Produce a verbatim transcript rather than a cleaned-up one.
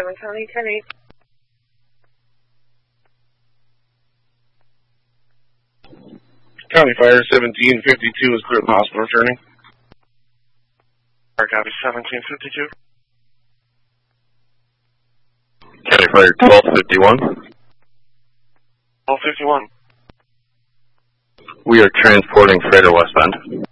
seven County, ten eight. County Fire seventeen fifty-two is clear to the hospital returning. Fire copy seventeen fifty-two. County Fire twelve fifty-one. twelve fifty-one. We are transporting freighter westbound.